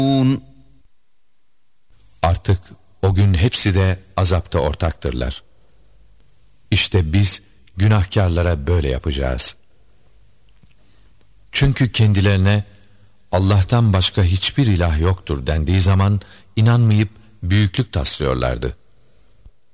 Artık o gün hepsi de azapta ortaktırlar. İşte biz günahkarlara böyle yapacağız. Çünkü kendilerine Allah'tan başka hiçbir ilah yoktur dendiği zaman inanmayıp büyüklük taslıyorlardı.